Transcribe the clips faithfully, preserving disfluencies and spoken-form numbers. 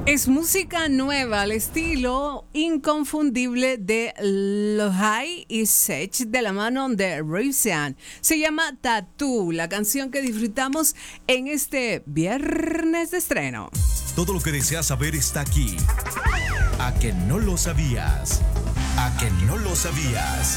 Es música nueva al estilo inconfundible de Lohai y Sech de la mano de Rivesian. Se llama Tattoo, la canción que disfrutamos en este viernes de estreno. Todo lo que deseas saber está aquí. ¿A que no lo sabías? ¿A que no lo sabías?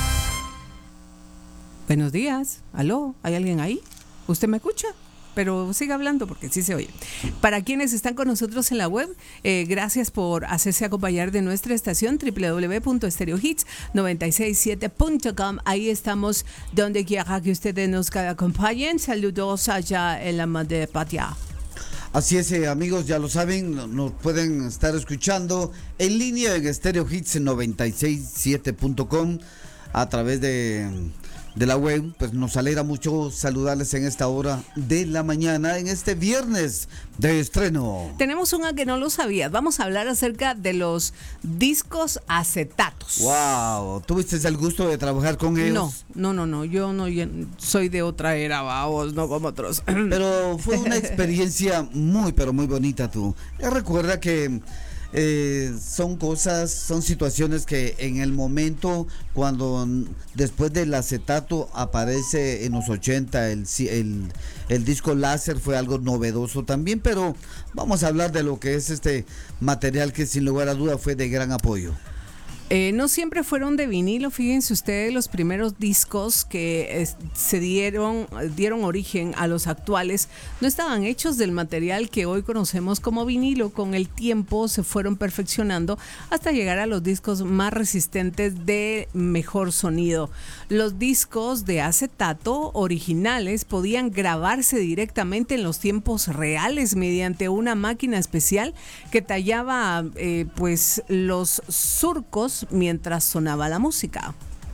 Buenos días. ¿Aló? ¿Hay alguien ahí? ¿Usted me escucha? Pero siga hablando porque sí se oye. Para quienes están con nosotros en la web, eh, gracias por hacerse acompañar de nuestra estación doble u doble u doble u punto stereo hits noventa y seis siete punto com. Ahí estamos donde quiera que ustedes nos acompañen. Saludos allá en la Madre Patria. Así es, eh, amigos, ya lo saben, nos pueden estar escuchando en línea en Stereo Hits noventa y seis siete punto com a través de... de la web. Pues nos alegra mucho saludarles en esta hora de la mañana, en este viernes de estreno. Tenemos una que no lo sabías. Vamos a hablar acerca de los discos acetatos. Wow, ¿tuviste el gusto de trabajar con ellos? No, no, no, no. Yo no yo soy de otra era, vamos, no como otros. Pero fue una experiencia muy, pero muy bonita tú. Recuerda que Eh, son cosas, son situaciones que en el momento, cuando después del acetato aparece en los ochenta el, el, el disco láser, fue algo novedoso también, pero vamos a hablar de lo que es este material que sin lugar a duda fue de gran apoyo. Eh, no siempre fueron de vinilo, fíjense ustedes, los primeros discos que eh, se dieron, dieron origen a los actuales no estaban hechos del material que hoy conocemos como vinilo. Con el tiempo se fueron perfeccionando hasta llegar a los discos más resistentes de mejor sonido. Los discos de acetato originales podían grabarse directamente en los tiempos reales mediante una máquina especial que tallaba eh, pues los surcos mientras sonaba la música.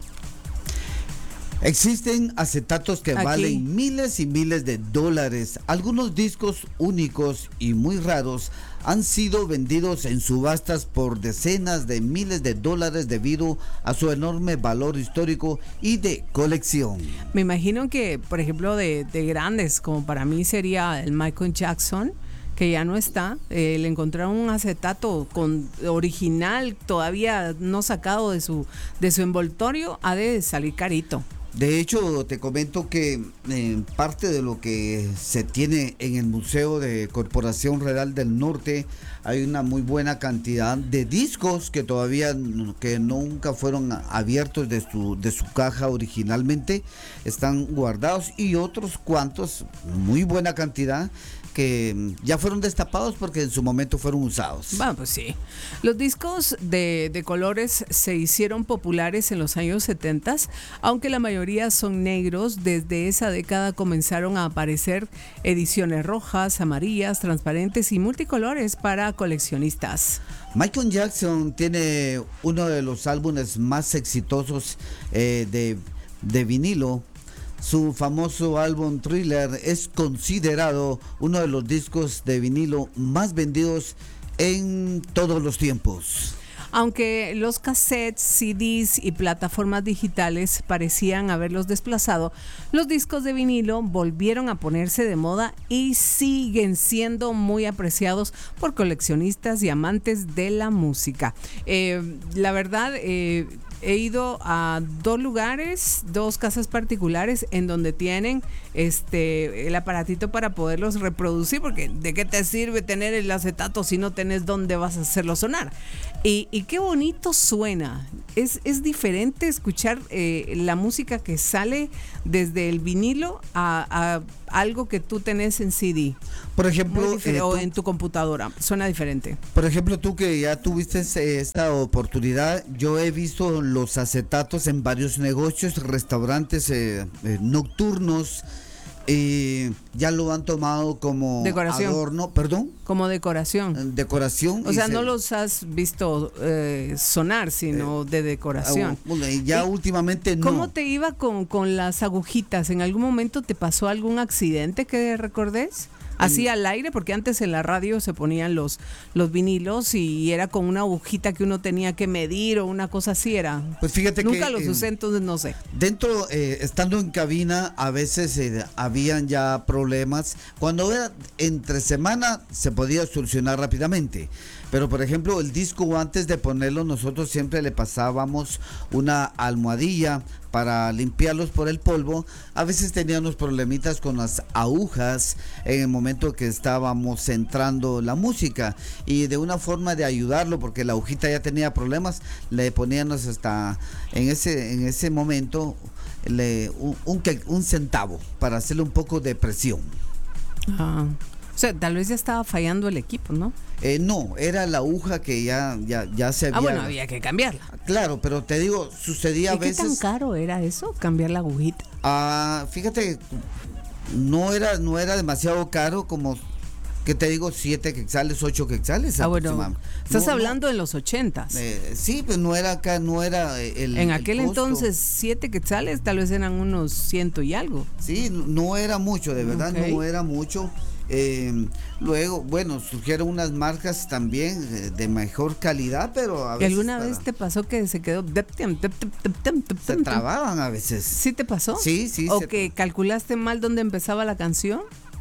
Existen acetatos que Aquí valen miles y miles de dólares. Algunos discos únicos y muy raros han sido vendidos en subastas por decenas de miles de dólares debido a su enorme valor histórico y de colección. Me imagino que, por ejemplo, de, de grandes, como para mí sería el Michael Jackson, que ya no está, eh, le encontraron un acetato con original, todavía no sacado de su, de su envoltorio, ha de salir carito. De hecho, te comento que eh, parte de lo que se tiene en el Museo de Corporación Real del Norte, hay una muy buena cantidad de discos que todavía que nunca fueron abiertos de su, de su caja originalmente, están guardados, y otros cuantos, muy buena cantidad, que ya fueron destapados porque en su momento fueron usados. Bueno, pues sí. Los discos de, de colores se hicieron populares en los años setenta, aunque la mayoría son negros. Desde esa década comenzaron a aparecer ediciones rojas, amarillas, transparentes y multicolores para coleccionistas. Michael Jackson tiene uno de los álbumes más exitosos eh, de, de vinilo. Su famoso álbum Thriller es considerado uno de los discos de vinilo más vendidos en todos los tiempos. Aunque los cassettes, C Ds y plataformas digitales parecían haberlos desplazado, los discos de vinilo volvieron a ponerse de moda y siguen siendo muy apreciados por coleccionistas y amantes de la música. Eh, la verdad, eh, he ido a dos lugares, dos casas particulares en donde tienen este el aparatito para poderlos reproducir, porque ¿de qué te sirve tener el acetato si no tenés dónde vas a hacerlo sonar? Y, y qué bonito suena. Es, es diferente escuchar eh, la música que sale desde el vinilo a, a algo que tú tenés en C D. Por ejemplo, eh, o tú, en tu computadora. Suena diferente. Por ejemplo, tú que ya tuviste esta oportunidad, yo he visto los acetatos en varios negocios, restaurantes eh, eh, nocturnos. Eh, ya lo han tomado como decoración. Adorno, perdón. Como decoración. Decoración. O sea, se, no los has visto eh, sonar, sino eh, de decoración. Uh, ya ¿Y últimamente no. ¿Cómo te iba con, con las agujitas? ¿En algún momento te pasó algún accidente que recordés? Así al aire, porque antes en la radio se ponían los, los vinilos y era con una agujita que uno tenía que medir o una cosa así era. Pues fíjate Nunca que, los eh, usé, entonces no sé. Dentro, eh, estando en cabina, a veces eh, habían ya problemas. Cuando era entre semana se podía solucionar rápidamente. Pero por ejemplo, el disco antes de ponerlo, nosotros siempre le pasábamos una almohadilla para limpiarlos por el polvo. A veces teníamos problemitas con las agujas en el momento que estábamos centrando la música, y de una forma de ayudarlo, porque la agujita ya tenía problemas, le poníamos hasta en ese en ese momento le, un, un, un centavo para hacerle un poco de presión. Ah. O sea, tal vez ya estaba fallando el equipo, ¿no? Eh, no, era la aguja que ya, ya, ya se había... Ah, bueno, había que cambiarla. Claro, pero te digo, sucedía a ¿Y qué veces... tan caro era eso, cambiar la agujita? Ah, fíjate, no era, no era demasiado caro, como, ¿qué te digo? Siete quetzales, ocho quetzales. Ah, bueno, estás no, hablando no, en los ochentas. Eh, sí, pues no era acá, no era el En el aquel costo. entonces, siete quetzales, tal vez eran unos ciento y algo. Sí, no era mucho, de verdad, Okay. no era mucho. Eh, luego, bueno, surgieron unas marcas también eh, de mejor calidad, pero a ¿Y veces alguna para- vez te pasó que se quedó... se trababan a veces. ¿Sí te pasó? Sí, sí. ¿O se- que calculaste mal dónde empezaba la canción?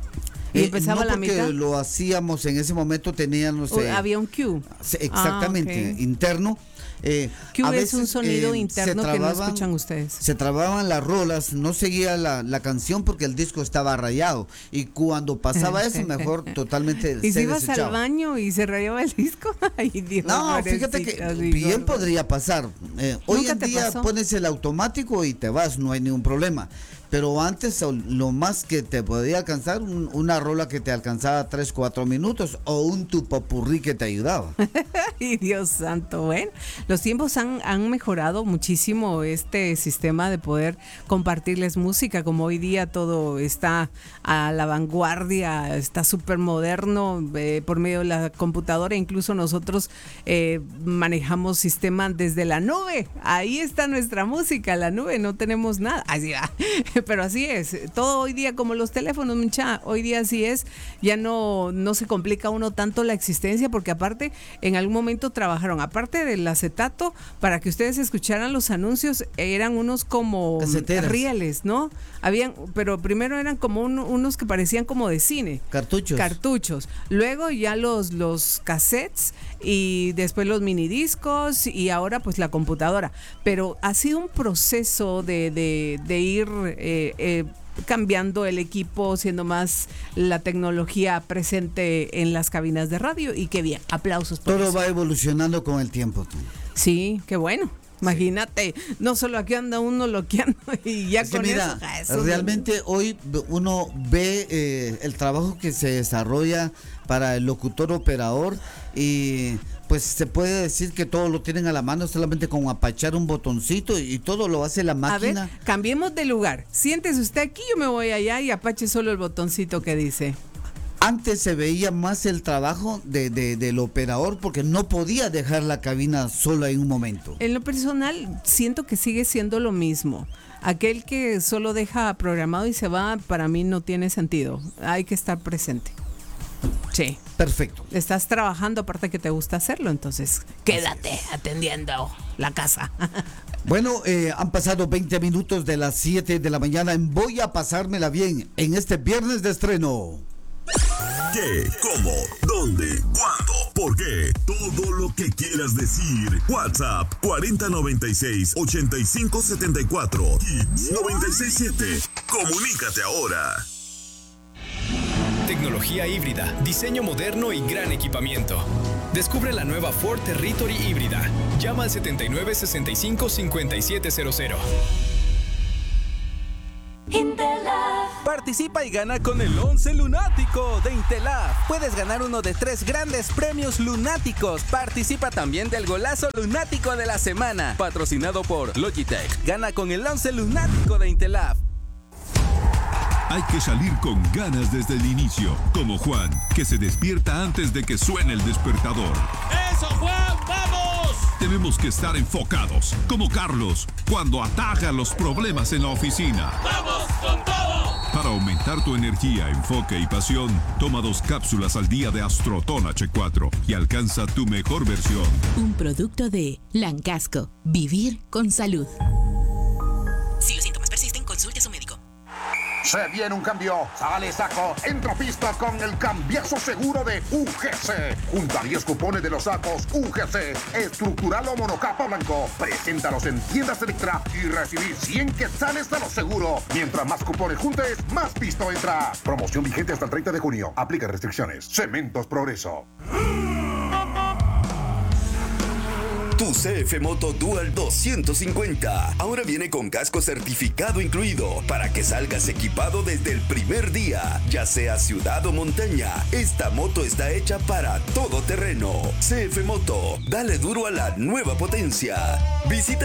¿Y Eh, empezaba no, la porque mitad? lo hacíamos en ese momento, teníamos ¿O eh, había un cue? sí, exactamente, Ah, ok. interno. Eh, Cue a es un veces, sonido eh, interno se que no trababan- escuchan ustedes. Se trababan las rolas, no seguía la, la canción porque el disco estaba rayado, y cuando pasaba eso, mejor totalmente ¿Y se si ibas al desechaba. baño y se rayaba el disco? Ay, Dios, No, fíjate que pobrecita, mi bien gordo. podría pasar. Eh, hoy ¿Nunca en te día pasó? pones el automático y te vas, no hay ningún problema. Pero antes lo más que te podía alcanzar, un- una rola que te alcanzaba tres, cuatro minutos, o un tu popurrí que te ayudaba. Ay, Dios santo, bueno, los tiempos han, han mejorado muchísimo este sistema de poder compartirles música, como hoy día todo está a la vanguardia, está súper moderno, eh, por medio de la computadora, incluso nosotros eh, manejamos sistema desde la nube, ahí está nuestra música, la nube, no tenemos nada, así va. Pero así es, todo hoy día como los teléfonos, mucha, hoy día así es, ya no, no se complica uno tanto la existencia, porque aparte en algún momento trabajaron, aparte del acetato, para que ustedes escucharan los anuncios, eran unos como Caseteras. rieles, ¿no? Habían, pero primero eran como un- unos que parecían como de cine. Cartuchos. Cartuchos. Luego ya los, los cassettes y después los minidiscos y ahora pues la computadora. Pero ha sido un proceso de, de, de ir eh, eh, cambiando el equipo, siendo más la tecnología presente en las cabinas de radio, y qué bien, aplausos por Todo eso. va evolucionando con el tiempo. tú. Sí, qué bueno. Imagínate, no solo aquí anda uno loqueando y ya Es que con mira, eso, ja, eso realmente hoy uno ve eh, el trabajo que se desarrolla para el locutor operador, y pues se puede decir que todo lo tienen a la mano, solamente con apachar un botoncito, y todo lo hace la A máquina. ver, cambiemos de lugar. Siéntese usted aquí, yo me voy allá y apache solo el botoncito que dice. Antes se veía más el trabajo de, de- del operador, porque no podía dejar la cabina sola en un momento. En lo personal, siento que sigue siendo lo mismo. Aquel que solo deja programado y se va, para mí no tiene sentido. Hay que estar presente. Sí. Perfecto. Estás trabajando, aparte que te gusta hacerlo, entonces quédate atendiendo la casa. Bueno, eh, han pasado veinte minutos de las siete de la mañana en Voy a Pasármela Bien, en este viernes de estreno. ¿Qué? ¿Cómo? ¿Dónde? ¿Cuándo? ¿Por qué? Todo lo que quieras decir. WhatsApp cuarenta noventa y seis, ochenta y cinco setenta y cuatro. Hits noventa y seis siete. Comunícate ahora. Tecnología híbrida, diseño moderno y gran equipamiento. Descubre la nueva Ford Territory híbrida. Llama al setenta y nueve, sesenta y cinco, cincuenta y siete cero cero. Participa y gana con el once lunático de Intelaf. Puedes ganar uno de tres grandes premios lunáticos. Participa también del golazo lunático de la semana, patrocinado por Logitech. Gana con el once lunático de Intelaf. Hay que salir con ganas desde el inicio, como Juan, que se despierta antes de que suene el despertador. ¡Eso, Juan! ¡Vamos! Tenemos que estar enfocados, como Carlos, cuando ataja los problemas en la oficina. ¡Vamos con todo! Para aumentar tu energía, enfoque y pasión, toma dos cápsulas al día de Astroton H cuatro y alcanza tu mejor versión. Un producto de Lancasco. Vivir con salud. Si los síntomas persisten, consulte a su médico. Se viene un cambio, sale saco, entra pista con el cambiazo seguro de U G C. Junta diez cupones de los sacos U G C, estructural o monocapa blanco. Preséntalos en tiendas Electra y recibir cien quetzales de lo seguro. Mientras más cupones juntes, más pisto entra. Promoción vigente hasta el treinta de junio. Aplica restricciones. Cementos Progreso. Tu C F Moto Dual doscientos cincuenta ahora viene con casco certificado incluido para que salgas equipado desde el primer día, ya sea ciudad o montaña. Esta moto está hecha para todo terreno. C F Moto, dale duro a la nueva potencia. Visita